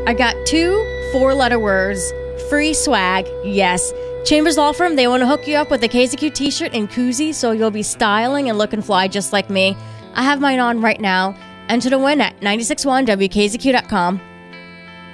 I got 2 4-letter words, free swag, yes. Chambers Law Firm, they want to hook you up with a KZQ t-shirt and koozie so you'll be styling and looking fly just like me. I have mine on right now. Enter to win at 961wkzq.com.